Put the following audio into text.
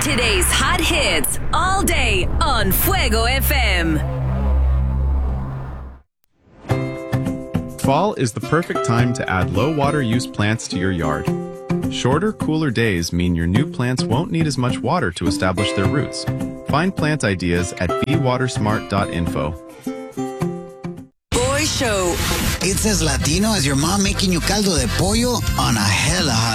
Today's hot hits all day on Fuego FM. Fall is the perfect time to add low water use plants to your yard. Shorter, cooler days mean your new plants won't need as much water to establish their roots. Find plant ideas at bewatersmart.info. Boy Show. It's as Latino as your mom making you caldo de pollo on a hella hot